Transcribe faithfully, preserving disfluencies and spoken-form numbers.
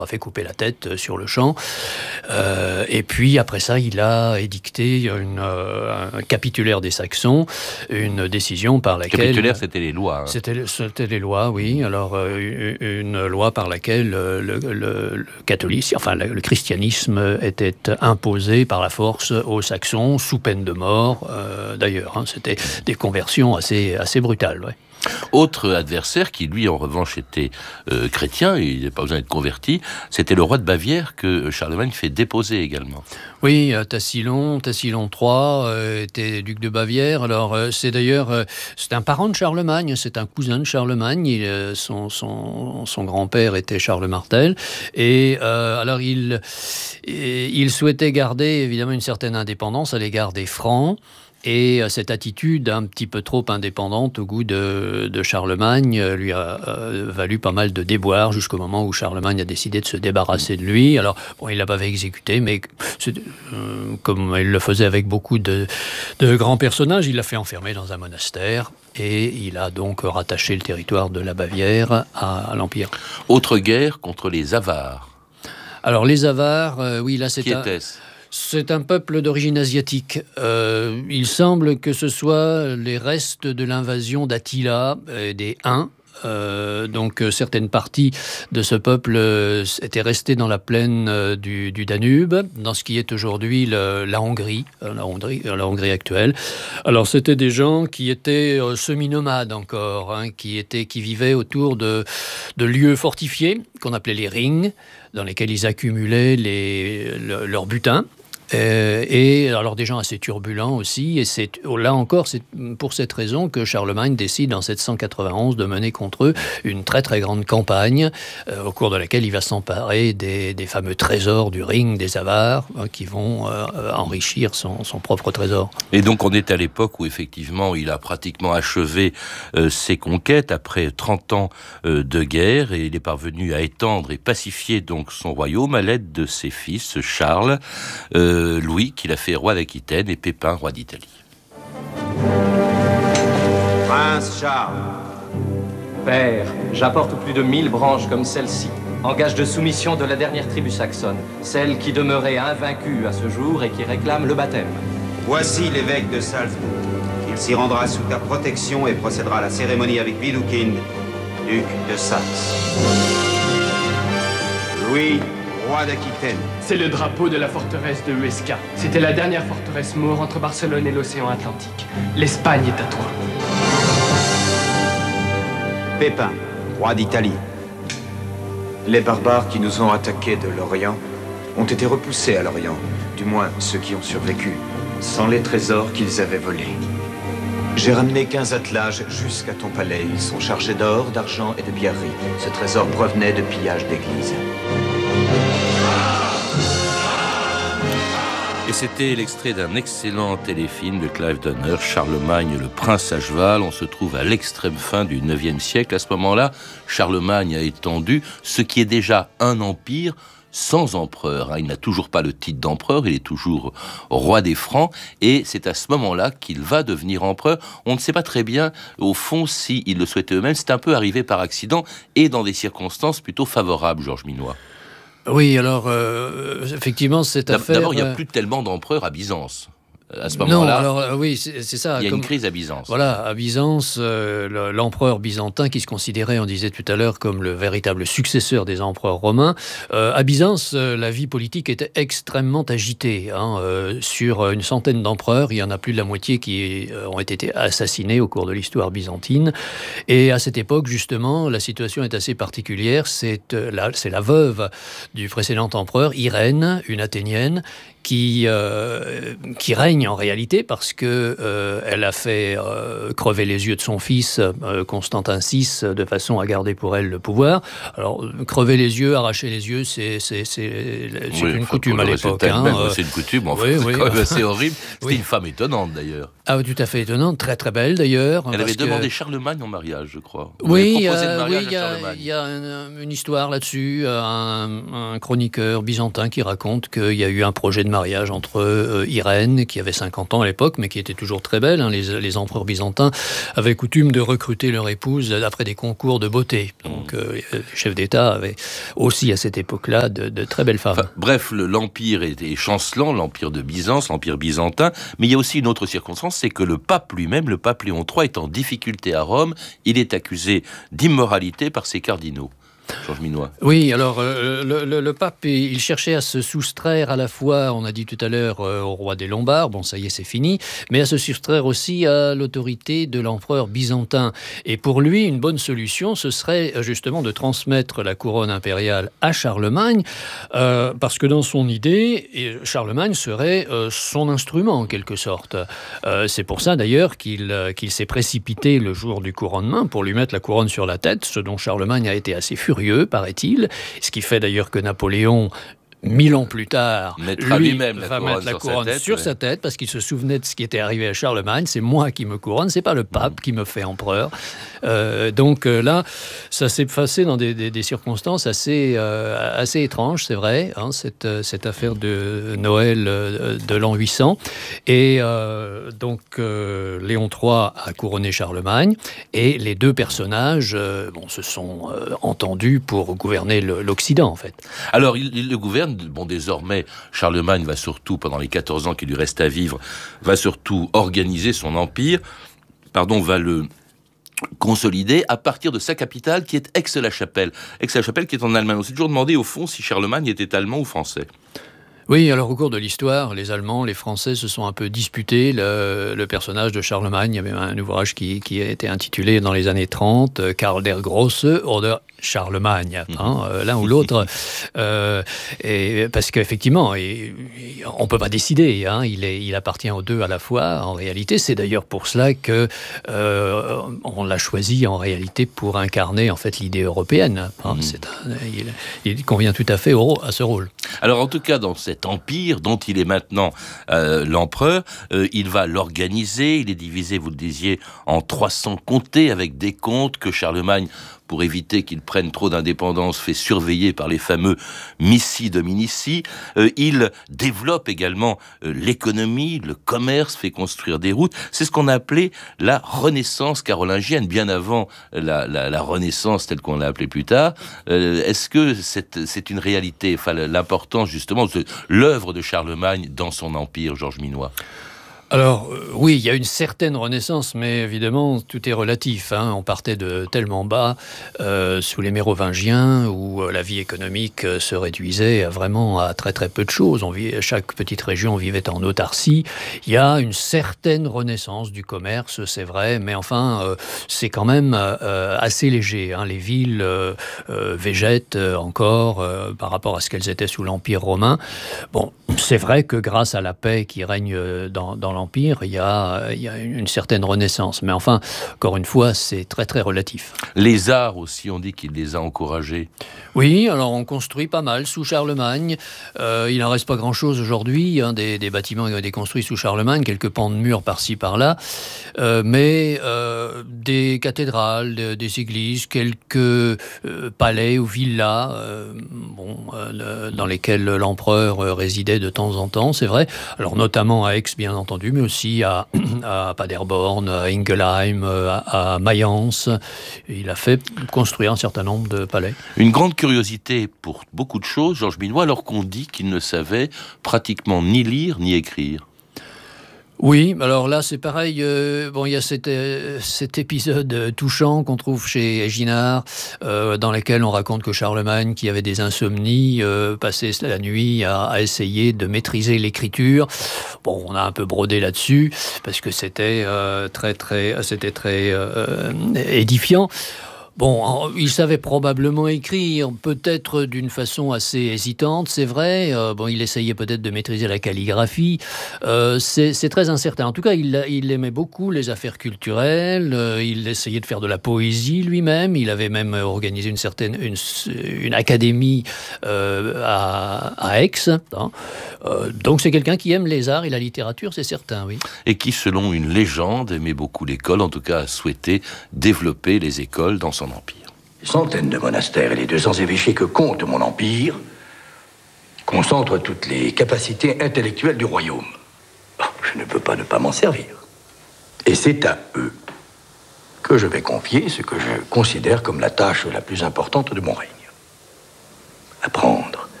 a fait couper la tête sur le champ. Euh, et puis, après ça, il a édicté une, euh, un capitulaire des Saxons, une décision par laquelle... Capitulaire, c'était les lois. Hein. C'était, c'était les lois, oui. Alors, euh, une loi par laquelle le, le, le catholicisme, enfin, le, le christianisme était imposé par la force aux Saxons, sous peine de mort, euh, d'ailleurs. Hein. C'était des conversions assez, assez brutales, ouais. Autre adversaire qui, lui, en revanche, était euh, chrétien, et il n'a pas besoin d'être converti, c'était le roi de Bavière que Charlemagne fait déposer également. Oui, euh, Tassilon, Tassilon trois euh, était duc de Bavière. Alors, euh, c'est d'ailleurs, euh, c'est un parent de Charlemagne, c'est un cousin de Charlemagne. Il, euh, son, son, son grand-père était Charles Martel. Et euh, alors, il, il souhaitait garder, évidemment, une certaine indépendance à l'égard des Francs. Et cette attitude un petit peu trop indépendante au goût de, de Charlemagne lui a euh, valu pas mal de déboires jusqu'au moment où Charlemagne a décidé de se débarrasser de lui. Alors, bon, il l'a pas fait exécuter, mais c'est, euh, comme il le faisait avec beaucoup de, de grands personnages, il l'a fait enfermer dans un monastère et il a donc rattaché le territoire de la Bavière à, à l'Empire. Autre guerre contre les Avars. Alors, les Avars, euh, oui, là c'est Qui un... était-ce ? C'est un peuple d'origine asiatique. Euh, il semble que ce soit les restes de l'invasion d'Attila et des Huns. Euh, donc euh, certaines parties de ce peuple euh, étaient restées dans la plaine euh, du, du Danube, dans ce qui est aujourd'hui le, la Hongrie, euh, la Hongrie, euh, la Hongrie actuelle. Alors c'était des gens qui étaient euh, semi-nomades encore, hein, qui étaient, qui vivaient autour de, de lieux fortifiés qu'on appelait les rings, dans lesquels ils accumulaient les, le, leur butin. Euh, et alors des gens assez turbulents aussi, et c'est là encore c'est pour cette raison que Charlemagne décide en sept cent quatre-vingt-onze de mener contre eux une très très grande campagne euh, au cours de laquelle il va s'emparer des, des fameux trésors du Ring des Avars hein, qui vont euh, enrichir son, son propre trésor. Et donc on est à l'époque où effectivement il a pratiquement achevé euh, ses conquêtes après trente ans euh, de guerre, et il est parvenu à étendre et pacifier donc son royaume à l'aide de ses fils Charles, euh, Louis, qu'il a fait roi d'Aquitaine, et Pépin, roi d'Italie. Prince Charles. Père, j'apporte plus de mille branches comme celle-ci, en gage de soumission de la dernière tribu saxonne, celle qui demeurait invaincue à ce jour et qui réclame le baptême. Voici l'évêque de Salzbourg. Il s'y rendra sous ta protection et procédera à la cérémonie avec Widukind, duc de Saxe. Louis, roi d'Aquitaine. C'est le drapeau de la forteresse de Huesca. C'était la dernière forteresse maure entre Barcelone et l'océan Atlantique. L'Espagne est à toi. Pépin, roi d'Italie. Les barbares qui nous ont attaqués de l'Orient ont été repoussés à l'Orient, du moins ceux qui ont survécu, sans les trésors qu'ils avaient volés. J'ai ramené quinze attelages jusqu'à ton palais. Ils sont chargés d'or, d'argent et de pierreries. Ce trésor provenait de pillages d'églises. Et c'était l'extrait d'un excellent téléfilm de Clive Donner, Charlemagne, le prince à cheval. On se trouve à l'extrême fin du neuvième siècle. À ce moment-là, Charlemagne a étendu ce qui est déjà un empire sans empereur. Il n'a toujours pas le titre d'empereur, il est toujours roi des Francs, et c'est à ce moment-là qu'il va devenir empereur. On ne sait pas très bien, au fond, s'il le souhaitait eux-mêmes. C'est un peu arrivé par accident et dans des circonstances plutôt favorables, Georges Minois. Oui, alors, euh, effectivement, cette affaire... D'abord, il n'y a plus tellement d'empereurs à Byzance. À ce moment-là, non, alors euh, oui, c'est, c'est ça. Il y a comme, une crise à Byzance. Voilà, à Byzance, euh, l'empereur byzantin qui se considérait, on disait tout à l'heure, comme le véritable successeur des empereurs romains. Euh, à Byzance, euh, la vie politique était extrêmement agitée. Hein, euh, sur une centaine d'empereurs, il y en a plus de la moitié qui euh, ont été assassinés au cours de l'histoire byzantine. Et à cette époque, justement, la situation est assez particulière. C'est, euh, la, c'est la veuve du précédent empereur, Irène, une Athénienne, qui, euh, qui règne en réalité parce que euh, elle a fait euh, crever les yeux de son fils euh, Constantin six de façon à garder pour elle le pouvoir. Alors crever les yeux, arracher les yeux, c'est, c'est, c'est, c'est oui, une coutume à l'époque. Hein, même, euh, c'est une coutume, enfin, oui, c'est oui. quand même assez horrible. C'était oui. une femme étonnante d'ailleurs. Ah, tout à fait étonnante, très très belle d'ailleurs. Elle avait demandé que... Charlemagne en mariage, je crois. Elle oui, euh, oui, il y a, y a une, une histoire là-dessus, un, un chroniqueur byzantin qui raconte qu'il y a eu un projet de mariage entre euh, Irène, qui avait cinquante ans à l'époque, mais qui était toujours très belle. Hein. Les, les empereurs byzantins avaient coutume de recruter leur épouse après des concours de beauté. Donc euh, les chefs d'État avaient aussi à cette époque-là de, de très belles femmes. Enfin, bref, le, l'Empire était chancelant, l'Empire de Byzance, l'Empire byzantin, mais il y a aussi une autre circonstance, c'est que le pape lui-même, le pape Léon trois, est en difficulté à Rome. Il est accusé d'immoralité par ses cardinaux. Georges Minois. Oui, alors euh, le, le, le pape, il cherchait à se soustraire à la fois, on a dit tout à l'heure, euh, au roi des Lombards, bon ça y est c'est fini, mais à se soustraire aussi à l'autorité de l'empereur byzantin. Et pour lui, une bonne solution, ce serait justement de transmettre la couronne impériale à Charlemagne, euh, parce que dans son idée, Charlemagne serait euh, son instrument en quelque sorte. Euh, c'est pour ça d'ailleurs qu'il, euh, qu'il s'est précipité le jour du couronnement pour lui mettre la couronne sur la tête, ce dont Charlemagne a été assez furieux, paraît-il, ce qui fait d'ailleurs que Napoléon, mille ans plus tard, mettra lui lui-même la va couronne mettre la sur couronne sa tête, sur ouais. sa tête, parce qu'il se souvenait de ce qui était arrivé à Charlemagne. C'est moi qui me couronne, c'est pas le pape mmh. qui me fait empereur. Euh, donc euh, là, ça s'est passé dans des, des, des circonstances assez, euh, assez étranges, c'est vrai, hein, cette, cette affaire de Noël euh, de l'an huit cents. Et euh, donc euh, Léon trois a couronné Charlemagne, et les deux personnages euh, bon, se sont euh, entendus pour gouverner le, l'Occident, en fait. Alors, il, il le gouverne. Bon, désormais, Charlemagne va surtout, pendant les quatorze ans qui lui restent à vivre, va surtout organiser son empire, pardon, va le consolider à partir de sa capitale qui est Aix-la-Chapelle. Aix-la-Chapelle qui est en Allemagne. On s'est toujours demandé, au fond, si Charlemagne était allemand ou français. Oui, alors au cours de l'histoire, les Allemands, les Français se sont un peu disputés le, le personnage de Charlemagne. Il y avait un ouvrage qui, qui a été intitulé dans les années trente, Karl der Große oder Charlemagne, hein, euh, l'un ou l'autre, euh, et parce qu'effectivement, et, et on peut pas décider. Hein, il, est, il appartient aux deux à la fois. En réalité, c'est d'ailleurs pour cela que euh, on l'a choisi en réalité pour incarner en fait l'idée européenne. Hein, mmh. c'est un, il, il convient tout à fait au, à ce rôle. Alors en tout cas, dans cet empire dont il est maintenant euh, l'empereur, euh, il va l'organiser. Il est divisé, vous le disiez, en trois cents comtés avec des comtes que Charlemagne, pour éviter qu'ils prennent trop d'indépendance, fait surveiller par les fameux missi dominici. Euh, il développe également euh, l'économie, le commerce, fait construire des routes. C'est ce qu'on a appelé la Renaissance carolingienne, bien avant la, la, la Renaissance telle qu'on l'a appelée plus tard. Euh, est-ce que c'est, c'est une réalité, enfin, l'importance justement de l'œuvre de Charlemagne dans son empire, Georges Minois? Alors, euh, oui, il y a une certaine renaissance, mais évidemment, tout est relatif. Hein. On partait de tellement bas, euh, sous les Mérovingiens, où euh, la vie économique euh, se réduisait vraiment à très très peu de choses. On vit, chaque petite région vivait en autarcie. Il y a une certaine renaissance du commerce, c'est vrai, mais enfin, euh, c'est quand même euh, assez léger. Hein. Les villes euh, euh, végètent encore euh, par rapport à ce qu'elles étaient sous l'Empire romain. Bon, c'est vrai que grâce à la paix qui règne dans, dans l'Empire, Empire, il y, a, il y a une certaine renaissance. Mais enfin, encore une fois, c'est très très relatif. Les arts aussi, on dit qu'il les a encouragés. Oui, alors on construit pas mal sous Charlemagne. Euh, il n'en reste pas grand-chose aujourd'hui, hein, des, des bâtiments qui ont été construits sous Charlemagne, quelques pans de murs par-ci par-là, euh, mais euh, des cathédrales, de, des églises, quelques euh, palais ou villas euh, bon, euh, le, dans lesquels l'empereur résidait de temps en temps, c'est vrai. Alors notamment à Aix, bien entendu, mais aussi à, à Paderborn, à Ingelheim, à, à Mayence. Il a fait construire un certain nombre de palais. Une grande curiosité pour beaucoup de choses, Georges Minois, alors qu'on dit qu'il ne savait pratiquement ni lire ni écrire. Oui, alors là c'est pareil, euh, bon il y a cet, euh, cet épisode touchant qu'on trouve chez Ginard, euh, dans lequel on raconte que Charlemagne, qui avait des insomnies, euh, passait la nuit à, à essayer de maîtriser l'écriture. Bon, on a un peu brodé là-dessus, parce que c'était euh, très très, c'était très euh, édifiant. Bon, il savait probablement écrire, peut-être d'une façon assez hésitante, c'est vrai. Euh, bon, il essayait peut-être de maîtriser la calligraphie. Euh, c'est, c'est très incertain. En tout cas, il, il aimait beaucoup les affaires culturelles. Euh, il essayait de faire de la poésie lui-même. Il avait même organisé une certaine une, une académie euh, à, à Aix. Hein. Euh, donc, c'est quelqu'un qui aime les arts et la littérature, c'est certain, oui. Et qui, selon une légende, aimait beaucoup l'école. En tout cas, a souhaité développer les écoles dans son empire. Les centaines de monastères et les deux cents évêchés que compte mon empire concentre toutes les capacités intellectuelles du royaume. Oh, je ne peux pas ne pas m'en servir. Et c'est à eux que je vais confier ce que je considère comme la tâche la plus importante de mon règne. Apprendre